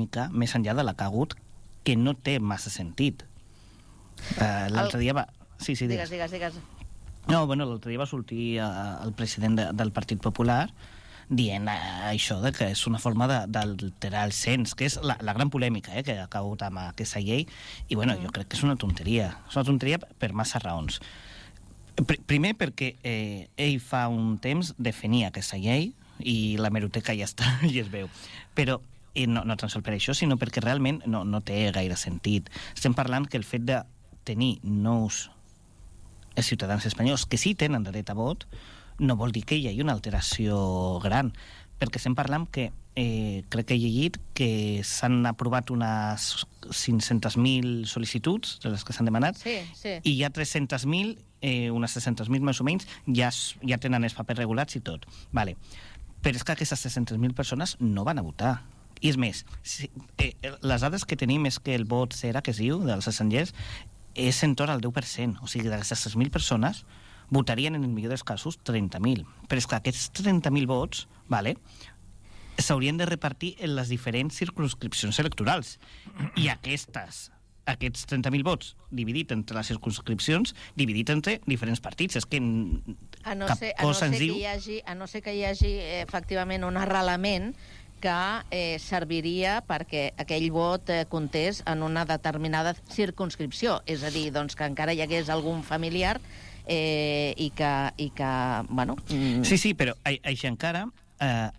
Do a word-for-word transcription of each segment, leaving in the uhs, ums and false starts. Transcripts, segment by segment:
polèmica, més enllà de la que ha hagut, que no té massa sentit. Uh, l'altre el... dia va... Sí, sí, digues, digues, digues. No, bueno, l'altre dia va sortir uh, el president de, del Partit Popular dient uh, això de que és una forma d'alterar el cens, que és la, la gran polèmica eh, que ha cagut amb aquesta llei, i bueno, mm. jo crec que és una tonteria. És una tonteria per massa raons. Pr primer perquè eh, ell fa un temps defenia aquesta llei i la meroteca ja està, i es veu. Però i no, no tan sols per això, sinó perquè realment no, no té gaire sentit. Estem parlant que el fet de tenir nous ciutadans espanyols que sí tenen dret a vot no vol dir que hi hagi una alteració gran, perquè estem parlant que eh, crec que he llegit que s'han aprovat unes cinc-centes mil sol·licituds de les que s'han demanat, sí, sí. i hi ha tres-centes mil, eh, unes tres-centes mil més o menys, ja, ja tenen els papers regulats i tot. Vale. Però és que aquestes tres-centes mil persones no van a votar. I és més, si, eh, les dades que tenim és que el vot cera, que es diu, dels estrangers, és en torn al deu per cent. O sigui, d'aquestes tres mil persones votarien en el millor dels casos trenta mil. Però és que aquests trenta mil vots, vale, s'haurien de repartir en les diferents circumscripcions electorals. I aquestes, aquests trenta mil vots, dividit entre les circumscripcions, dividit entre diferents partits. És que a no cap ser, a no cosa ser ens que diu... Hi hagi, a no ser que hi hagi eh, efectivament un arrelament que eh, serviria perquè aquell vot eh, comptés en una determinada circumscripció. És a dir, doncs, que encara hi hagués algun familiar eh, i que... I que bueno, mm... Sí, sí, però això encara... Eh,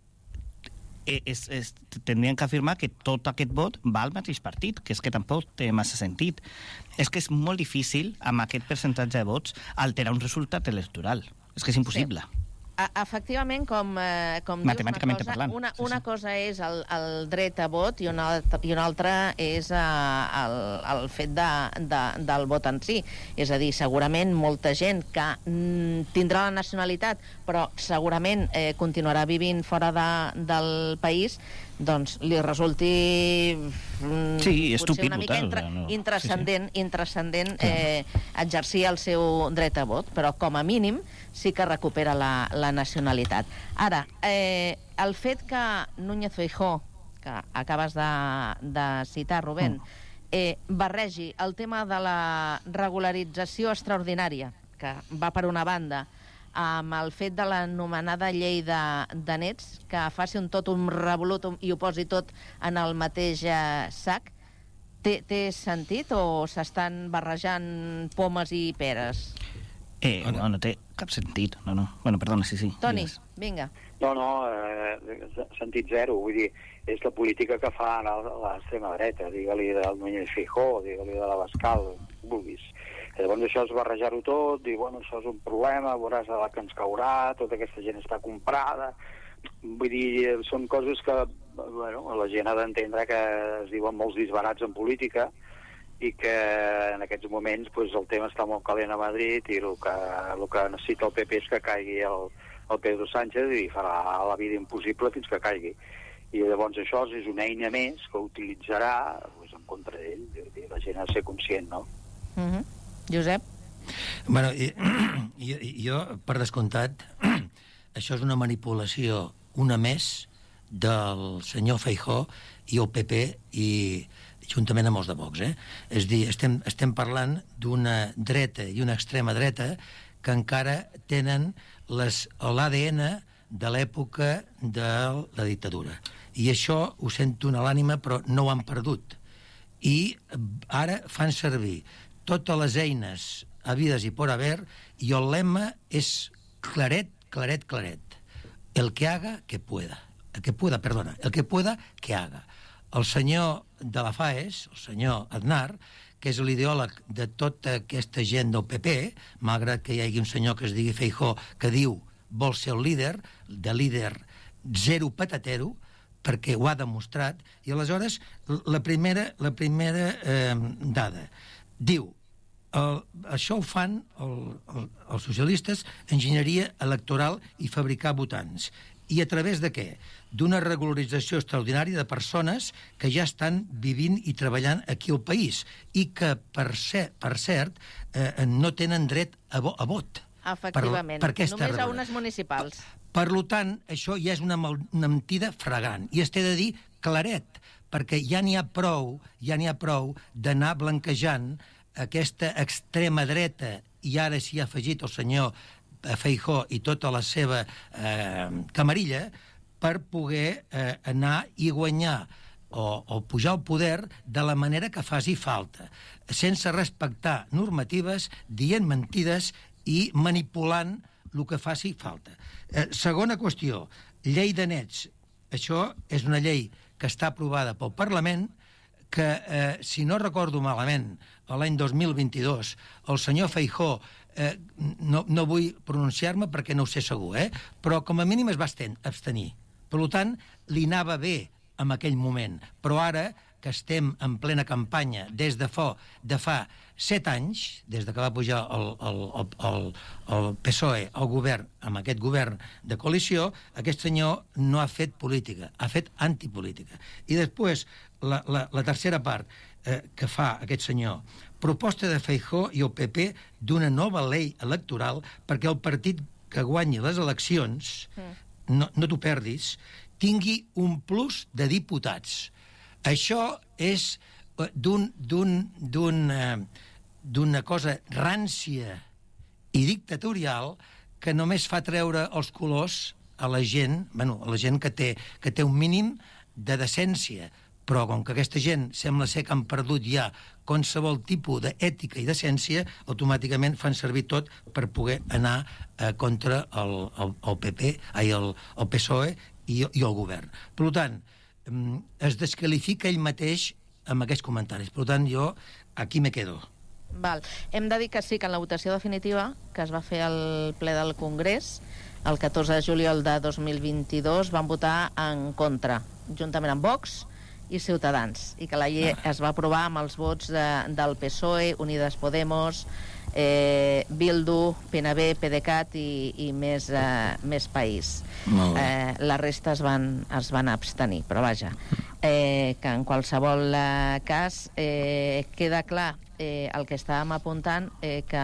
és, és, tindrien que afirmar que tot aquest vot va al mateix partit, que és que tampoc té massa sentit. És que és molt difícil, amb aquest percentatge de vots, alterar un resultat electoral. És que és impossible. Sí. Efectivament, com, eh, com dius una cosa, parlant. una, Sí, una sí. cosa és el, el dret a vot i una, i una altra és eh, el, el fet de, de, del vot en si. És a dir, segurament molta gent que mm, tindrà la nacionalitat però segurament eh, continuarà vivint fora de, del país, doncs li resulti mm, sí, estúpid una mica votar, intra, no. intrascendent, sí, sí. intrascendent eh, exercir el seu dret a vot, però com a mínim sí que recupera la, la nacionalitat. Ara, eh, el fet que Núñez Feijóo, que acabes de, de citar, Rubén, eh, barregi el tema de la regularització extraordinària, que va per una banda, amb el fet de l'anomenada llei de, de nets, que faci un tot un revolut i ho posi tot en el mateix eh, sac, té, té sentit o s'estan barrejant pomes i peres? Eh, no, no té cap sentit. No, no. Bueno, perdona, sí, sí. Toni, digues. vinga. No, no, eh, sentit zero. Vull dir, és la política que fa l'extrema dreta. Digue-li del Núñez Feijóo, digue-li de l'Abascal, vulguis. I llavors això és barrejar-ho tot, dir, bueno, això és un problema, veuràs a la que ens caurà, tota aquesta gent està comprada. Vull dir, són coses que, bueno, la gent ha d'entendre que es diuen molts disbarats en política, i que en aquests moments pues, el tema està molt calent a Madrid i el que, el que necessita el P P és que caigui el, el Pedro Sánchez i farà la vida impossible fins que caigui. I llavors això és una eina més que utilitzarà pues, en contra d'ell. La gent ha de ser conscient, no? Mm-hmm. Josep? Bueno, i, i, jo, per descomptat, això és una manipulació, una més, del senyor Feijóo i el P P i juntament amb els de Vox, eh? És dir, estem, estem parlant d'una dreta i una extrema dreta que encara tenen l'A D N de l'època de la dictadura. I això ho sento a l'ànima, però no ho han perdut. I ara fan servir totes les eines habides i por haver, i el lema és claret, claret, claret. El que haga, que pueda. El que pueda, perdona. El que pueda, que haga. El senyor de la FAES, el senyor Aznar, que és l'ideòleg de tota aquesta gent del P P, malgrat que hi hagi un senyor que es digui Feijóo, que diu vol ser el líder, de líder zero patatero, perquè ho ha demostrat, i aleshores la primera, la primera eh, dada diu, el, això ho fan el, el, els socialistes, enginyeria electoral i fabricar votants. I a través de què? D'una regularització extraordinària de persones que ja estan vivint i treballant aquí al país i que, per, ser, per cert, eh, no tenen dret a, vo a vot. Efectivament. Per, per Només a unes municipals. Per, per tant, això ja és una, mal, una mentida fragant. I es té de dir claret, perquè ja n'hi ha prou, ja n'hi ha prou d'anar blanquejant aquesta extrema dreta, i ara s'hi ha afegit el senyor Feijóo i tota la seva eh, camarilla, per poder eh, anar i guanyar o, o pujar al poder de la manera que faci falta, sense respectar normatives, dient mentides i manipulant el que faci falta. Eh, segona qüestió, llei de nets. Això és una llei que està aprovada pel Parlament, que, eh, si no recordo malament, l'any dos mil vint-i-dos, el senyor Feijóo, eh, no, no vull pronunciar-me perquè no ho sé segur, eh, però com a mínim es va abstenir. Per tant, li anava bé en aquell moment, però ara que estem en plena campanya des de fa, de fa set anys, des de que va pujar el, el, el, el P S O E al govern, amb aquest govern de coalició, aquest senyor no ha fet política, ha fet antipolítica. I després, la, la, la tercera part eh, que fa aquest senyor, proposta de Feijóo i el P P d'una nova llei electoral perquè el partit que guanyi les eleccions, no, no t'ho perdis, tingui un plus de diputats. Això és d'un, d'un, d'un, d'una cosa rància i dictatorial que només fa treure els colors a la gent, bueno, a la gent que té, que té un mínim de decència, però com que aquesta gent sembla ser que han perdut ja qualsevol tipus d'ètica i decència, automàticament fan servir tot per poder anar eh, contra el, el, el P P, ai, el, el P S O E i, i el govern. Per tant, es desqualifica ell mateix amb aquests comentaris. Per tant, jo aquí me quedo. Val. Hem de dir que sí, que en la votació definitiva, que es va fer al ple del Congrés, el catorze de juliol de dos mil vint-i-dos, van votar en contra, juntament amb Vox i Ciutadans, i que la llei ah. es va aprovar amb els vots de, del P S O E, Unidas Podemos, eh, Bildu, P N B, PDeCAT i, i més, eh, més País. Eh, la resta es van, es van abstenir, però vaja, eh, que en qualsevol eh, cas eh, queda clar eh, el que estàvem apuntant, eh, que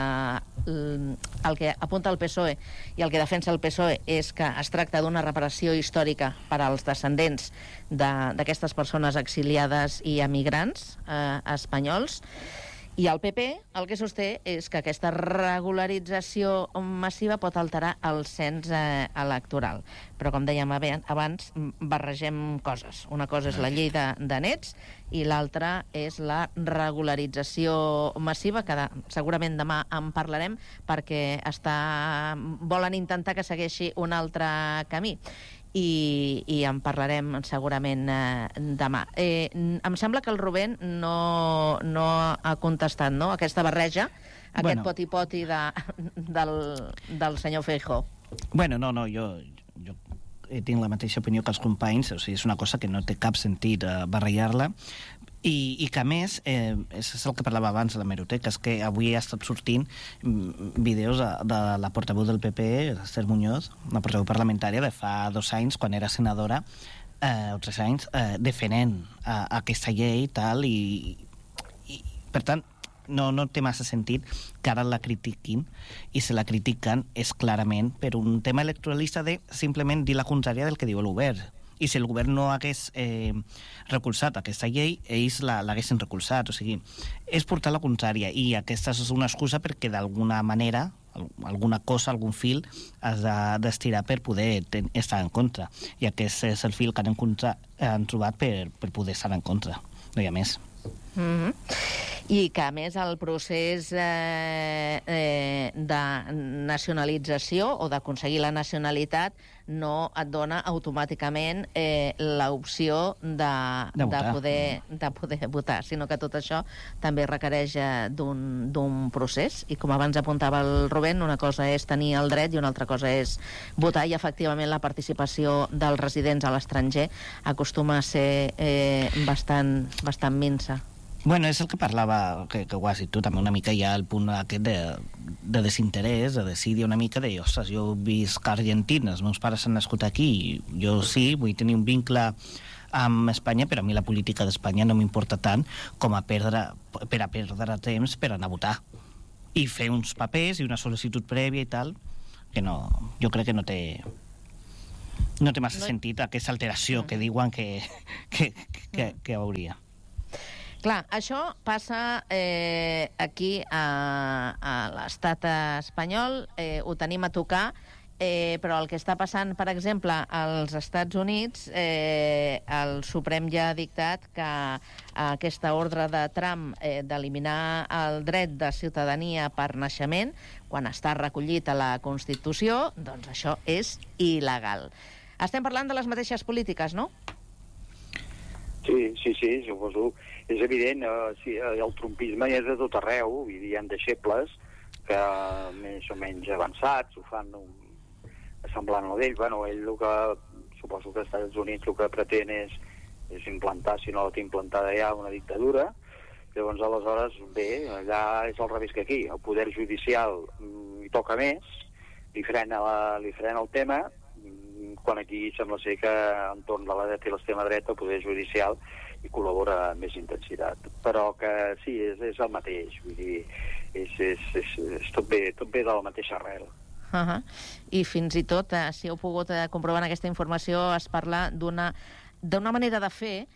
el que apunta el P S O E i el que defensa el P S O E és que es tracta d'una reparació històrica per als descendents d'aquestes de, persones exiliades i emigrants eh, espanyols. I el P P el que sosté és que aquesta regularització massiva pot alterar el cens eh, electoral. Però, com dèiem abans, barregem coses. Una cosa és la llei de, de nets i l'altra és la regularització massiva, que de, segurament demà en parlarem, perquè està, volen intentar que segueixi un altre camí. I, i en parlarem segurament eh, demà. Eh, em sembla que el Rubén no, no ha contestat, no?, aquesta barreja, aquest bueno. poti-poti de, del, del senyor Feijóo. Bueno, no, no, jo, jo tinc la mateixa opinió que els companys, o sigui, és una cosa que no té cap sentit eh, barrejar-la, i, i que a més, eh, és el que parlava abans de l'hemeroteca, és que avui ha estat sortint vídeos de, de la portaveu del P P, Esther Muñoz, la portaveu parlamentària de fa dos anys, quan era senadora, eh, o tres anys, eh, defenent eh, aquesta llei i tal, i, i per tant, no, no té massa sentit que ara la critiquin, i se la critiquen és clarament per un tema electoralista de simplement dir la contrària del que diu el govern. I si el govern no hagués eh, recolzat aquesta llei, ells l'haguessin recolzat. O sigui, és portar la contrària, i aquesta és una excusa perquè d'alguna manera, alguna cosa, algun fil, has d'estirar per poder ten, estar en contra. I aquest és el fil que han, contra, han trobat per, per poder estar en contra. No hi ha més. Mm-hmm. I que, a més, el procés eh, eh, de nacionalització o d'aconseguir la nacionalitat no et dona automàticament eh, l'opció de, de, de, poder, de poder votar, sinó que tot això també requereix eh, d'un procés, i com abans apuntava el Rubén, una cosa és tenir el dret i una altra cosa és votar, i efectivament la participació dels residents a l'estranger acostuma a ser eh, bastant, bastant minsa. Bueno, és el que parlava, que, que ho has dit tu, també una mica hi ha el punt aquest de, de desinterès, de decidir una mica de, ostres, jo visc a Argentina, els meus pares s'han nascut aquí, jo sí, vull tenir un vincle amb Espanya, però a mi la política d'Espanya no m'importa tant com a perdre, per a perdre temps per anar a votar. I fer uns papers i una sol·licitud prèvia i tal, que no, jo crec que no té, No té massa no... sentit aquesta alteració mm. que diuen que, que, que, que hauria. Clar, això passa eh, aquí a, a l'estat espanyol, eh, ho tenim a tocar, eh, però el que està passant, per exemple, als Estats Units, eh, el Suprem ja ha dictat que aquesta ordre de Trump eh, d'eliminar el dret de ciutadania per naixement, quan està recollit a la Constitució, doncs això és il·legal. Estem parlant de les mateixes polítiques, no? Sí, sí, sí, suposo. És evident, eh, sí, el trumpisme és de tot arreu, vull dir, hi ha deixebles que més o menys avançats ho fan un, semblant a d'ell. Bueno, ell el que, suposo que als Estats Units el que pretén és, és implantar, si no la té implantada ja, una dictadura. Llavors, aleshores, bé, allà és al revés que aquí. El poder judicial mm, hi toca més, li frena, la, li frena el tema, quan aquí sembla ser que entorn de la dreta i l'extrema dreta el poder judicial hi col·labora amb més intensitat. Però que sí, és, és el mateix, vull dir, és, és, és, és tot, bé, tot bé de la mateixa arrel. Uh -huh. I fins i tot, eh, si heu pogut eh, comprovar en aquesta informació, es parla d'una d'una manera de fer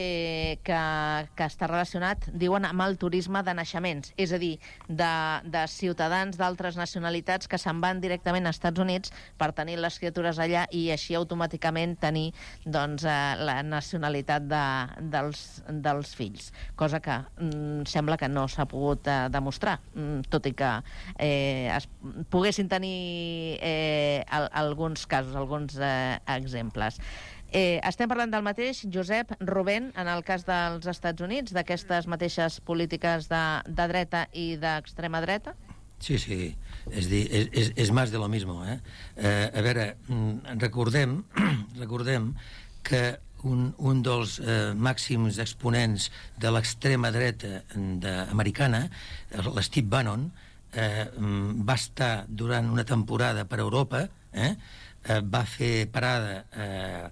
eh, que, que està relacionat, diuen, amb el turisme de naixements, és a dir, de, de ciutadans d'altres nacionalitats que se'n van directament als Estats Units per tenir les criatures allà i així automàticament tenir doncs, eh, la nacionalitat de, dels, dels fills, cosa que mm, sembla que no s'ha pogut eh, demostrar, mm, tot i que eh, es poguessin tenir eh, al, alguns casos, alguns eh, exemples. Eh, estem parlant del mateix, Josep, Rubén, en el cas dels Estats Units, d'aquestes mateixes polítiques de, de dreta i d'extrema dreta? Sí, sí, és, dir, és, és, és més de lo mismo. Eh? Eh, a veure, recordem, recordem que un, un dels eh, màxims exponents de l'extrema dreta de, americana, l'Steve Bannon, eh, va estar durant una temporada per Europa, eh? Eh, va fer parada eh,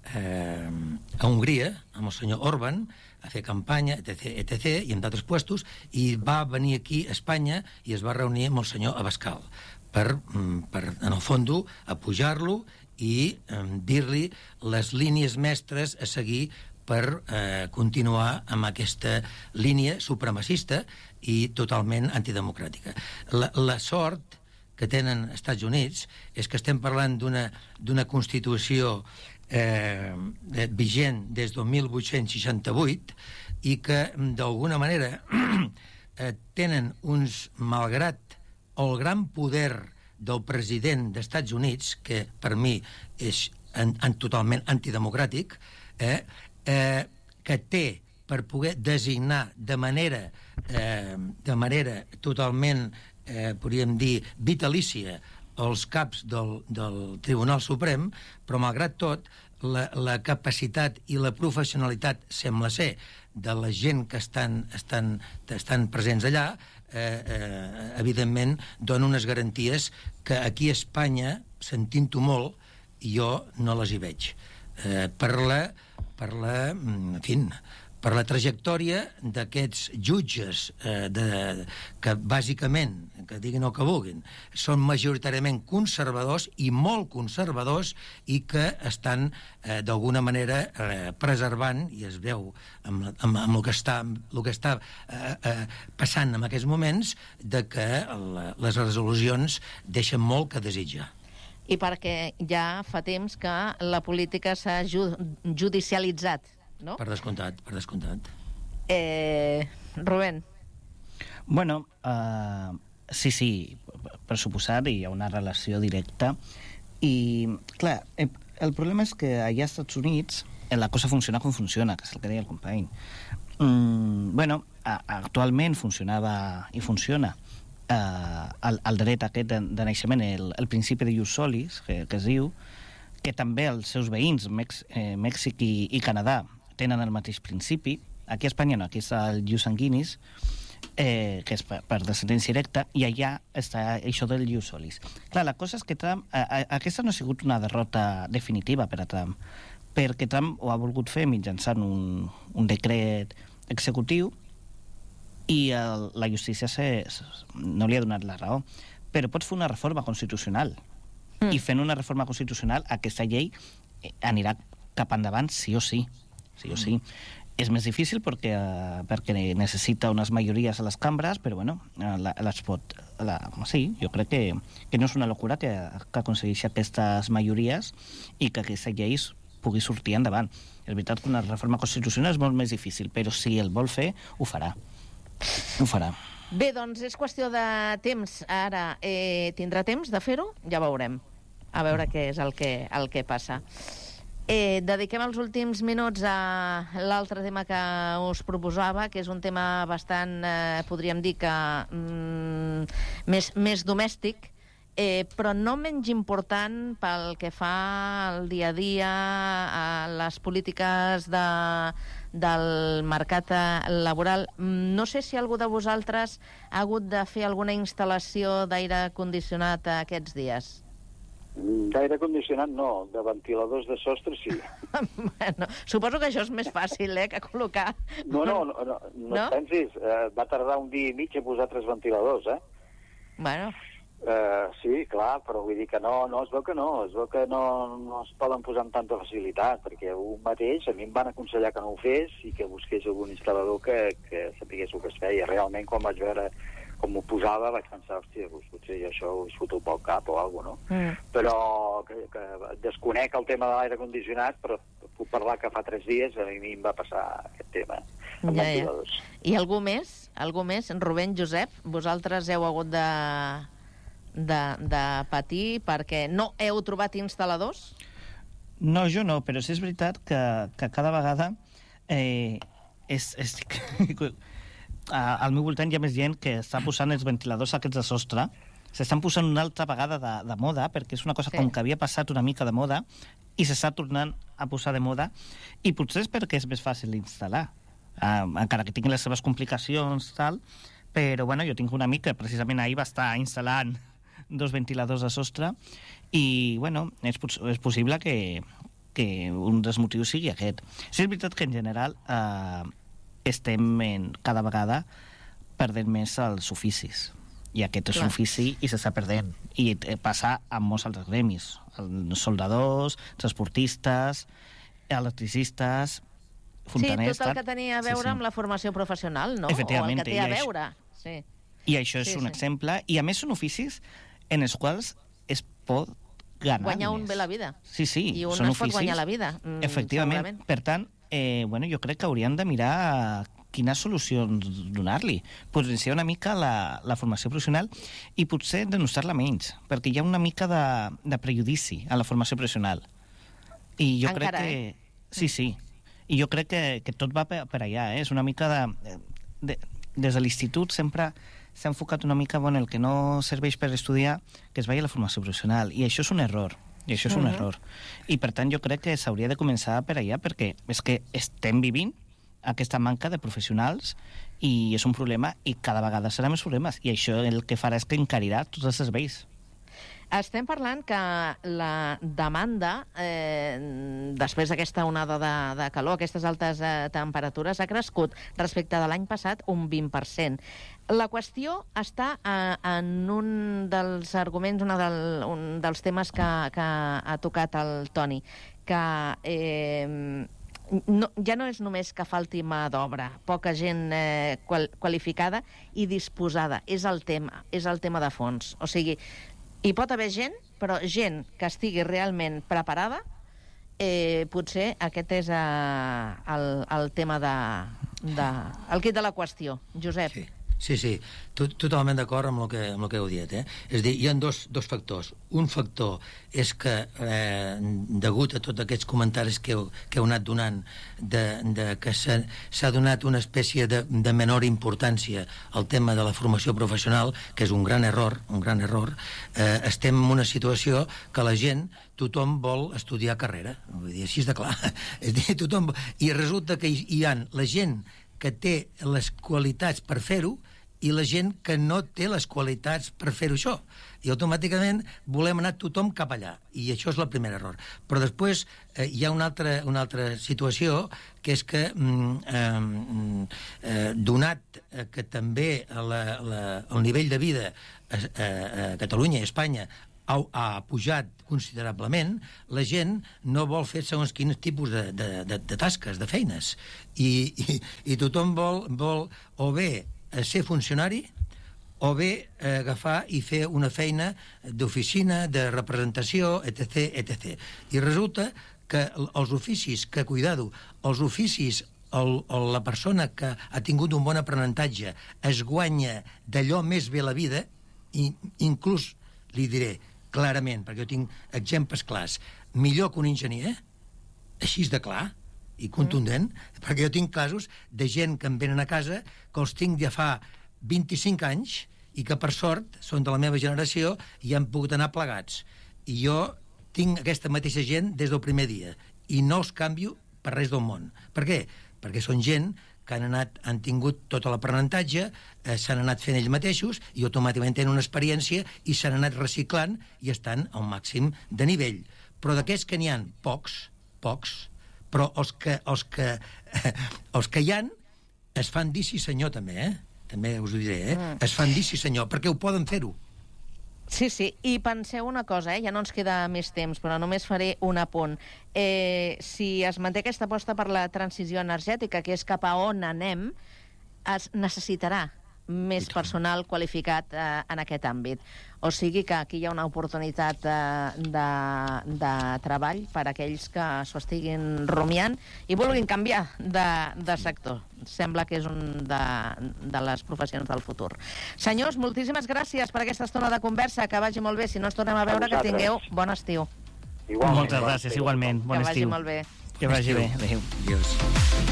eh, a Hongria, amb el senyor Orban, a fer campanya, etc, etc, i en d'altres puestos, i va venir aquí a Espanya i es va reunir amb el senyor Abascal per, per en el fons, apujar-lo i eh, dir-li les línies mestres a seguir per eh, continuar amb aquesta línia supremacista i totalment antidemocràtica. La, la sort que tenen els Estats Units és que estem parlant d'una d'una Constitució eh, vigent des del mil vuit-cents seixanta-vuit i que, d'alguna manera, eh, tenen uns, malgrat el gran poder del president dels Estats Units, que per mi és en, en totalment antidemocràtic, eh, eh, que té per poder designar de manera, eh, de manera totalment Eh, podríem dir, vitalícia els caps del, del Tribunal Suprem, però malgrat tot la, la capacitat i la professionalitat sembla ser de la gent que estan, estan, estan presents allà eh, eh, evidentment dona unes garanties que aquí a Espanya, sentint-ho molt, jo no les hi veig eh, per la per la, en fi, per la trajectòria d'aquests jutges eh, de, que bàsicament, que diguin el que vulguin, són majoritàriament conservadors i molt conservadors i que estan eh, d'alguna manera eh, preservant, i es veu amb, amb, amb el que està, el que està eh, eh, passant en aquests moments, de que la, les resolucions deixen molt que desitjar. I perquè ja fa temps que la política s'ha ju judicialitzat, no? Per descomptat, per descomptat. Eh, Rubén. Bueno, uh, sí, sí, per suposar, hi ha una relació directa. I, clar, el problema és que allà als Estats Units la cosa funciona com funciona, que és el que deia el company. Mm, bueno, a, actualment funcionava i funciona uh, el, el dret aquest de, de naixement, el, el principi de ius solis, que, que es diu, que també els seus veïns, Mex, eh, Mèxic i, i Canadà, tenen el mateix principi. Aquí a Espanya no, aquí és el ius sanguinis, eh, que és per, per descendència directa, i allà està això del ius solis. Clar, la cosa és que Trump, a, a, aquesta no ha sigut una derrota definitiva per a Trump, perquè Trump ho ha volgut fer mitjançant un, un decret executiu i el, la justícia se, no li ha donat la raó. Però pots fer una reforma constitucional Mm. I fent una reforma constitucional, aquesta llei anirà cap endavant sí o sí. Sí o sí. Mm. És més difícil perquè, uh, perquè necessita unes majories a les cambres, però bueno, la, les pot... La, sí, jo crec que, que no és una locura que, que aconsegueixi aquestes majories i que aquesta llei pugui sortir endavant. És veritat que una reforma constitucional és molt més difícil, però si el vol fer, ho farà. Ho farà. Bé, doncs és qüestió de temps. Ara, eh, tindrà temps de fer-ho? Ja veurem. A veure què és el que, el que passa. Eh, dediquem els últims minuts a l'altre tema que us proposava, que és un tema bastant, eh, podríem dir que mm, més, més domèstic, eh, però no menys important pel que fa al dia a dia, a les polítiques de, del mercat laboral. No sé si algú de vosaltres ha hagut de fer alguna instal·lació d'aire condicionat aquests dies. D'aire condicionat no, de ventiladors de sostre sí. Bueno, suposo que això és més fàcil, eh, que col·locar... No, no, no, no, no, no? pensis, eh, va tardar un dia i mig a posar tres ventiladors, eh? Bueno... Uh, sí, clar, però vull dir que no, no, es veu que no, es veu que no, no es poden posar amb tanta facilitat, perquè un mateix, a mi em van aconsellar que no ho fes i que busqués algun instal·lador que, que sapigués el que es feia. Realment, quan vaig veure com ho posava, vaig pensar, hòstia, doncs, potser això ho foto pel cap o alguna cosa, no? Mm. Però que, que desconec el tema de l'aire condicionat, però puc parlar que fa tres dies a mi em va passar aquest tema amb ja, ventiladors. Ja. I algú més? Algú més? Rubén, Josep, vosaltres heu hagut de... De, de patir perquè no heu trobat instal·ladors? No, jo no, però sí és veritat que, que cada vegada eh, és, és, al meu voltant hi ha més gent que està posant els ventiladors aquests de sostre, s'estan posant una altra vegada de, de moda, perquè és una cosa sí. com que havia passat una mica de moda i s'està tornant a posar de moda, i potser és perquè és més fàcil d'instal·lar, eh, encara que tinguin les seves complicacions, tal, però bueno, jo tinc un amic que precisament ahir va estar instal·lant dos ventiladors de sostre i, bueno, és, és possible que, que un dels motius sigui aquest. Sí, és veritat que en general eh, estem en, cada vegada perdent més els oficis i aquest és Clar. un ofici i s'està perdent i passa amb molts altres gremis, els soldadors, transportistes, electricistes, fontaners... Sí, tot el que tenia a veure sí, sí. amb la formació professional, no? O el que té a veure. Sí. I això és sí, un sí. exemple. I a més són oficis en els quals es pot ganar guanyar més. un bé la vida. Sí, sí. I un són es pot oficis, guanyar la vida. Mm, efectivament. segurament. Per tant, eh, bueno, jo crec que haurien de mirar quines solucions donar-li. Potenciar una mica la, la formació professional i potser denunciar-la menys, perquè hi ha una mica de, de prejudici a la formació professional. I jo Encara, crec que... Eh? Sí, sí. I jo crec que, que tot va per, per allà, eh? És una mica de... de des de l'institut sempre s'ha enfocat una mica en el que no serveix per estudiar, que es vagi a la formació professional. I això és un error. I això és un uh -huh. error. I, per tant, jo crec que s'hauria de començar per allà, perquè és que estem vivint aquesta manca de professionals i és un problema i cada vegada serà més problemes. I això el que farà és que encarirà tots els serveis. Estem parlant que la demanda, eh, després d'aquesta onada de, de calor, aquestes altes eh, temperatures, ha crescut respecte de l'any passat un vint per cent. La qüestió està eh, en un dels arguments, una del, un dels temes que, que ha tocat el Toni, que eh, no, ja no és només que falti mà d'obra, poca gent eh, qual, qualificada i disposada, és el tema, és el tema de fons. O sigui, hi pot haver gent, però gent que estigui realment preparada, eh, potser aquest és eh, el, el tema de, de... el quid de la qüestió. Josep. Sí. Sí, sí, tot, totalment d'acord amb el que, amb el que heu dit. Eh? És a dir, hi ha dos, dos factors. Un factor és que, eh, degut a tots aquests comentaris que heu, que heu anat donant, de, de que s'ha donat una espècie de, de menor importància al tema de la formació professional, que és un gran error, un gran error, eh, estem en una situació que la gent, tothom vol estudiar carrera. Vull dir, així és de clar. És dir, tothom... I resulta que hi, hi ha la gent que té les qualitats per fer-ho i la gent que no té les qualitats per fer-ho això. I automàticament volem anar tothom cap allà. I això és el primer error. Però després eh, hi ha una altra, una altra situació, que és que, mm, eh, eh, donat que també la, la, el nivell de vida a, a, a Catalunya i a Espanya ha, ha pujat considerablement, la gent no vol fer segons quins tipus de, de, de, de tasques, de feines. I, i, i tothom vol, vol o bé ser funcionari o bé eh, agafar i fer una feina d'oficina, de representació, etc, etcètera. I resulta que els oficis, que cuidado, els oficis, el, el, la persona que ha tingut un bon aprenentatge es guanya d'allò més bé la vida, i inclús li diré clarament, perquè jo tinc exemples clars, millor que un enginyer, així de clar i contundent, mm. perquè jo tinc casos de gent que em venen a casa que els tinc de fa vint-i-cinc anys i que, per sort, són de la meva generació i han pogut anar plegats. I jo tinc aquesta mateixa gent des del primer dia i no els canvio per res del món. Per què? Perquè són gent que han, anat, han tingut tot l'aprenentatge, eh, s'han anat fent ells mateixos i automàticament tenen una experiència i s'han anat reciclant i estan al màxim de nivell. Però d'aquests que n'hi ha pocs, pocs, però els que, els que, eh, els que hi ha es fan dir sí senyor també, eh? També us ho diré, eh? Mm. Es fan dir sí senyor, perquè ho poden fer-ho. Sí, sí, i penseu una cosa, eh? Ja no ens queda més temps, però només faré un apunt. Eh, si es manté aquesta aposta per la transició energètica, que és cap a on anem, es necessitarà més personal qualificat eh, en aquest àmbit. O sigui que aquí hi ha una oportunitat eh, de, de treball per a aquells que s'ho estiguin rumiant i vulguin canviar de, de sector. Sembla que és un de, de les professions del futur. Senyors, moltíssimes gràcies per aquesta estona de conversa. Que vagi molt bé. Si no ens tornem a veure, que tingueu bon estiu. Igualment. Moltes gràcies, igualment. Bon estiu. Que vagi molt bé. Que vagi bé. Adéu. Adiós.